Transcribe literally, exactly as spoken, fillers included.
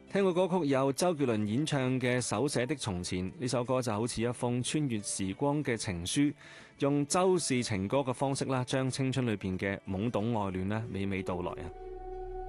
聽過歌曲有周杰倫演唱嘅手寫的從前，呢首歌就好似一封穿越時光嘅情書，用周氏情歌嘅方式啦，將青春裏邊嘅懵懂愛戀啦娓娓道來啊！